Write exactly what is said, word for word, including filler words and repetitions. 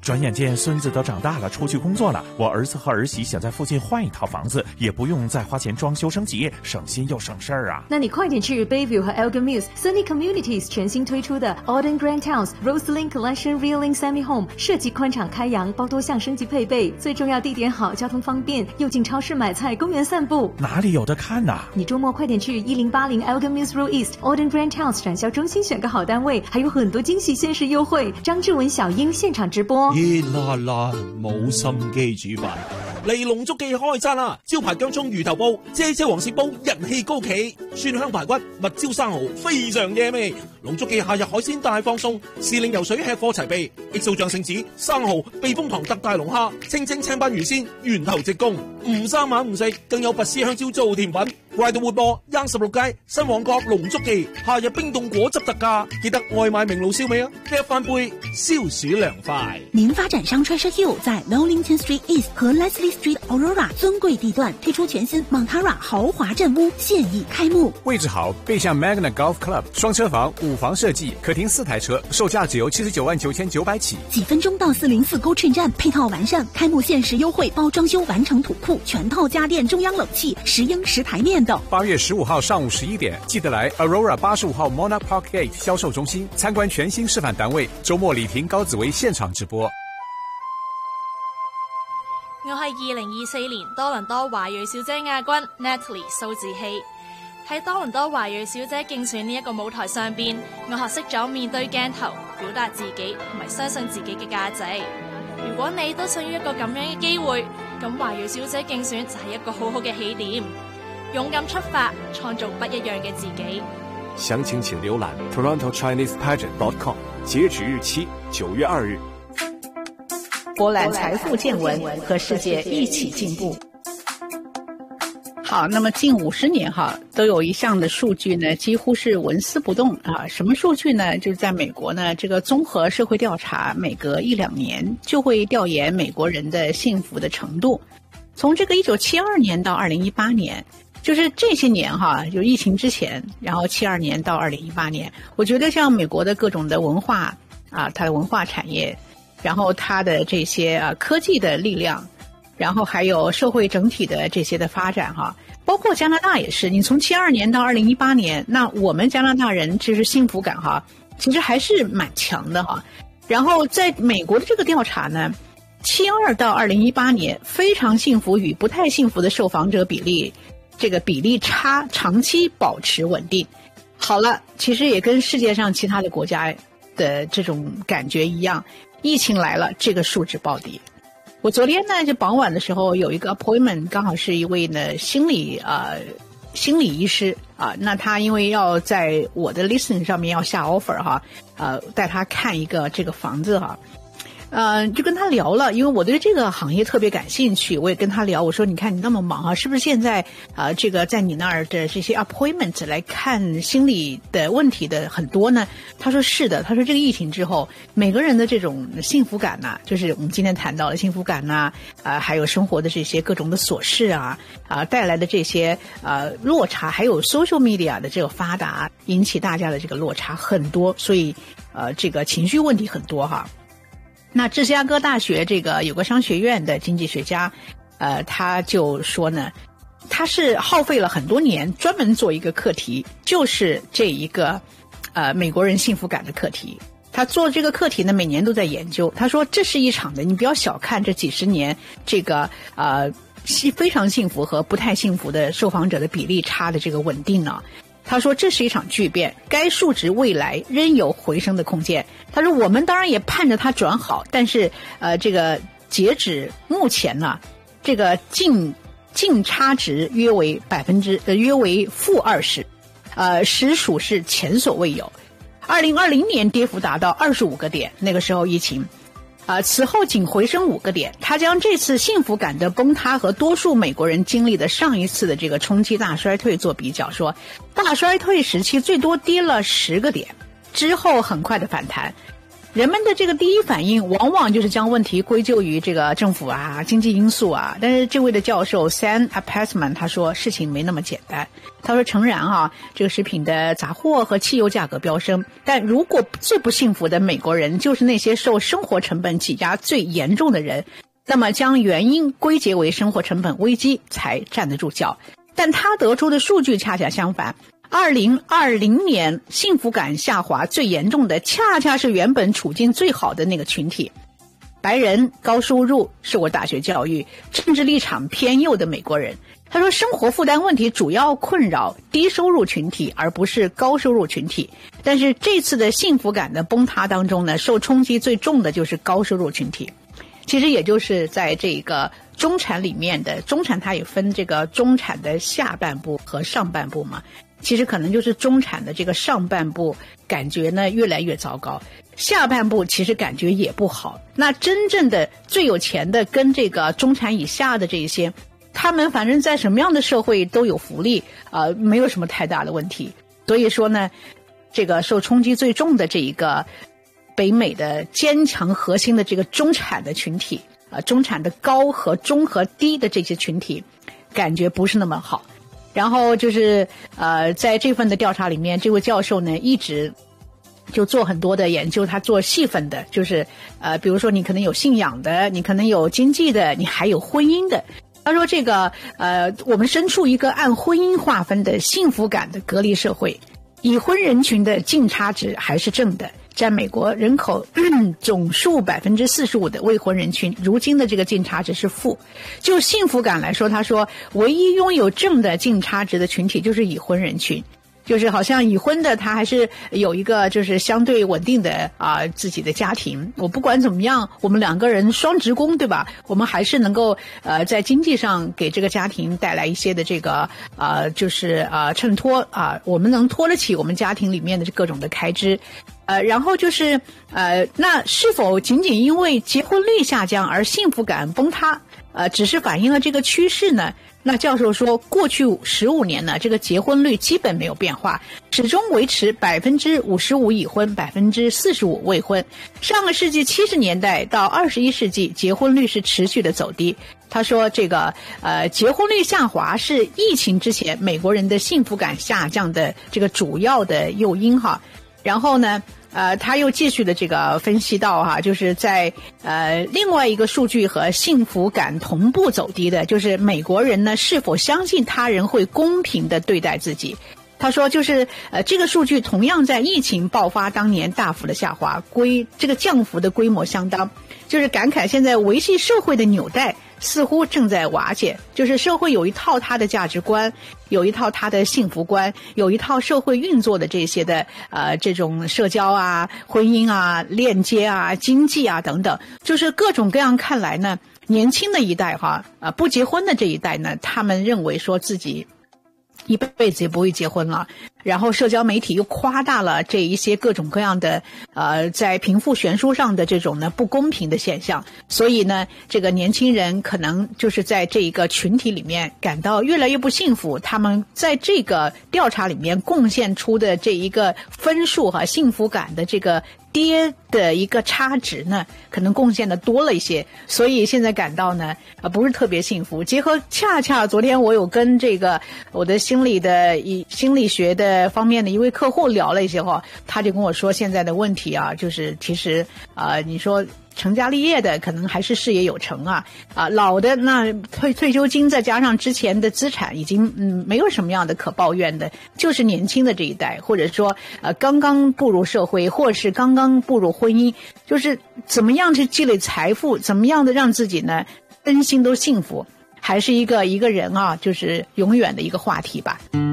转眼间孙子都长大了，出去工作了，我儿子和儿媳想在附近换一套房子，也不用再花钱装修升级，省心又省事儿啊。 那你快点去 Bayview 和 Elgin Mills Sunny Communities 全新推出的 Auden Grand Towns Roseland Collection Realing Semi Home， 设计宽敞开扬，包多项升级配备，最重要地点好，交通方便，又进超市买菜，公园散步。 哪里有得看啊？ 你周末快点去一零八零 Elgin Mills Road East Auden Grand Towns 展销中心选个好单位，还有很多惊喜限时优惠。张志文、小英现场直播。 熱辣辣冇心機煮飯，嚟龍足記開餐啦！招牌薑蔥魚頭煲、啫啫黃鱔煲人氣高企，蒜香排骨、蜜椒生蠔非常惹味。龍足記夏日海鮮大放送，時令游水吃貨齊備，益素醬聖子、生蠔、避風塘特大龍蝦、清蒸青斑魚鮮、源頭直供，唔生猛唔食，更有拔絲香蕉做甜品。快到活播，Young 十六街新旺角龍足記，夏日冰凍果汁特價，記得外賣名爐燒味啊！呢一翻杯消暑涼快。 年發展商 Treasure Hill 在 Wellington Street East 和 Leslie Street Aurora 尊貴地段推出全新 Montara 豪華鎮屋，現已開幕。 位置好，背向 Magna Golf Club， 雙車房、五房設計，客廳四台車，售價只由七十九萬九千九百起。 幾分鐘到四零四 GO Train 站，配套完善，開幕限時優惠，包裝修完成土庫，全套家電、中央冷氣、石英石台面等。 八月十五號上午十一點，記得來 Aurora 八十五號 Monarch Park Gate 銷售中心參觀全新示範單位。周末李婷、高紫薇現場直播。 我係二零二四年多倫多華裔小姐亞軍 Natalie 蘇志希。喺多倫多華裔小姐競選呢一個舞台上邊，我學識咗面對鏡頭，表達自己同埋相信自己嘅價值。如果你都想要一個咁樣嘅機會，咁華裔小姐競選就係一個好好嘅起點。勇敢出發，創造不一樣嘅自己。 詳情請瀏覽 Toronto Chinese Pageant dot com， 截止日期九月二日。 博覽財富見聞，和世界一起進步。好，那麼近五十年哈，都有一項的數據呢，幾乎是紋絲不動啊。什麼數據呢？就是在美國呢，這個綜合社會調查每隔一兩年就會調研美國人的幸福的程度。從這個一九七二年到二零一八年，就是這些年哈，就疫情之前，然後七二年到二零一八年，我覺得像美國的各種的文化啊，它的文化產業，然後它的這些啊科技的力量。然後還有社會整體的這些的發展哈，包括加拿大也是，你從七二年到二零一八年，那我們加拿大人就是幸福感哈，其實還是蠻強的哈。然後在美國的這個調查呢，七二到二零一八年非常幸福與不太幸福的受訪者比例，這個比例差長期保持穩定。好了，其實也跟世界上其他的國家的這種感覺一樣，疫情來了，這個數值暴跌。我昨天呢，就傍晚的時候有一個 appointment， 剛好是一位呢心理呃心理醫師啊，那他因為要在我的 listen 上面要下 offer 哈，呃帶他看一個這個房子哈。呃，就跟他聊了，因為我對這個行業特別感興趣，我也跟他聊，我說你看你那麼忙啊，是不是現在啊、呃，這個在你那兒的這些 appointment 來看心理的問題的很多呢？他說是的，他說這個疫情之後，每個人的這種幸福感呐、啊，就是我們今天談到的幸福感呐、啊，啊、呃，還有生活的這些各種的瑣事啊，啊、呃，帶來的這些呃落差，還有 social media 的這個發達，引起大家的這個落差很多，所以呃，這個情緒問題很多哈。那芝加哥大學這個有個商學院的經濟學家，呃，他就說呢，他是耗費了很多年專門做一個課題，就是這一個呃美國人幸福感的課題。他做這個課題呢，每年都在研究。他說這是一場的，你不要小看這幾十年這個呃非常幸福和不太幸福的受訪者的比例差的這個穩定呢。他說這是一場巨變，該數值未來仍有回升的空間。他說我們當然也盼着它轉好，但是呃這個截止目前呢，這個淨淨差值約為百分之呃約為負二十，呃實屬是前所未有。二零二零年跌幅達到二十五個點，那個時候疫情。啊，此後僅回升五個點，他將這次幸福感的崩塌和多數美國人經歷的上一次的這個衝擊大衰退做比較，說大衰退時期最多跌了十個點，之後很快的反彈。 人们的这个第一反应往往就是将问题归咎于这个政府啊、经济因素啊。但是这位的教授 Sam Appesman 他说事情没那么简单。他说诚然啊，这个食品的杂货和汽油价格飙升，但如果最不幸福的美国人就是那些受生活成本挤压最严重的人，那么将原因归结为生活成本危机才站得住脚。但他得出的数据恰恰相反。二零二零年幸福感下滑最严重的恰恰是原本处境最好的那个群体，白人、高收入、受过大学教育、政治立场偏右的美国人。他说生活负担问题主要困扰低收入群体而不是高收入群体，但是这次的幸福感的崩塌当中呢，受冲击最重的就是高收入群体。其实也就是在这个中产里面的，中产它也分这个中产的下半部和上半部嘛，其实可能就是中产的这个上半部感觉呢越来越糟糕，下半部其实感觉也不好。那真正的最有钱的跟这个中产以下的这些，他们反正在什么样的社会都有福利，呃，没有什么太大的问题。所以说呢，这个受冲击最重的这一个北美的坚强核心的这个中产的群体，呃，中产的高和中和低的这些群体，感觉不是那么好。然后就是呃，在这份的调查里面，这位教授呢一直就做很多的研究，他做细分的，就是呃，比如说你可能有信仰的，你可能有经济的，你还有婚姻的。他说这个呃，我们身处一个按婚姻划分的幸福感的隔离社会，已婚人群的净差值还是正的。占美国人口总数百分之四十五的未婚人群，如今的这个净差值是负。就幸福感来说，他说唯一拥有正的净差值的群体就是已婚人群，就是好像已婚的他还是有一个就是相对稳定的啊、呃、自己的家庭。我不管怎么样，我们两个人双职工，对吧？我们还是能够呃在经济上给这个家庭带来一些的这个呃就是呃衬托啊、呃，我们能托得起我们家庭里面的各种的开支。呃，然后就是呃，那是否仅仅因为结婚率下降而幸福感崩塌？呃，只是反映了这个趋势呢？那教授说，过去十五年呢，这个结婚率基本没有变化，始终维持百分之五十五已婚，百分之四十五未婚。上个世纪七十年代到二十一世纪，结婚率是持续的走低。他说，这个呃，结婚率下滑是疫情之前美国人的幸福感下降的这个主要的诱因哈。然后呢？呃，他又继续的这个分析到哈，就是在呃另外一个数据和幸福感同步走低的，就是美国人呢是否相信他人会公平的对待自己。他说，就是呃这个数据同样在疫情爆发当年大幅的下滑，规这个降幅的规模相当，就是感慨现在维系社会的纽带似乎正在瓦解，就是社会有一套它的价值观，有一套它的幸福观，有一套社会运作的这些的呃这种社交啊、婚姻啊、链接啊、经济啊等等，就是各种各样看来呢，年轻的一代哈啊、呃、不结婚的这一代呢，他们认为说自己一辈子也不会结婚了，然后社交媒体又夸大了这一些各种各样的呃在贫富悬殊上的这种呢不公平的现象，所以呢这个年轻人可能就是在这一个群体里面感到越来越不幸福，他们在这个调查里面贡献出的这一个分数和幸福感的这个跌的一个差值呢，可能贡献的多了一些，所以现在感到呢，呃，不是特别幸福。结合恰恰昨天我有跟这个我的心理的一心理学的方面的一位客户聊了一些话，他就跟我说，现在的问题啊，就是其实啊、呃，你说成家立业的可能还是事业有成啊，啊，老的那退退休金再加上之前的资产，已经嗯没有什么样的可抱怨的，就是年轻的这一代，或者说呃刚刚步入社会，或是刚刚步入婚姻，就是怎么样去积累财富，怎么样的让自己呢身心都幸福，还是一个一个人啊，就是永远的一个话题吧。